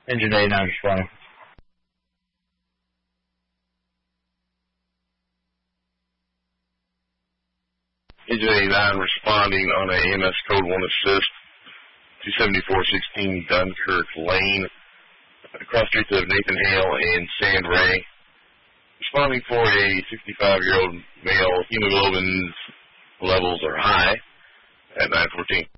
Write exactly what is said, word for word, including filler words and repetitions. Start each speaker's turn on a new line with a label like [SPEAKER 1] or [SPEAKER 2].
[SPEAKER 1] Engine eighty-nine responding.
[SPEAKER 2] Engine eighty-nine responding on a M S code one assist, two seventy-four sixteen Dunkirk Lane, across streets of Nathan Hale and Sand Ray. Responding for a sixty-five-year-old male, hemoglobin levels are high at nine fourteen.